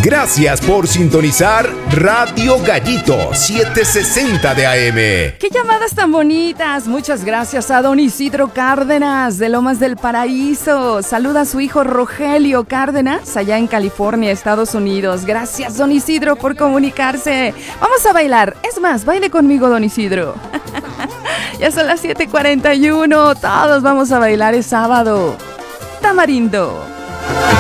Gracias por sintonizar Radio Gallito 760 de AM. ¡Qué llamadas tan bonitas! Muchas gracias a don Isidro Cárdenas de Lomas del Paraíso. Saluda a su hijo Rogelio Cárdenas allá en California, Estados Unidos. Gracias, don Isidro, por comunicarse. Vamos a bailar. Es más, baile conmigo, don Isidro. Ya son las 7:41. Todos vamos a bailar, es sábado. Tamarindo.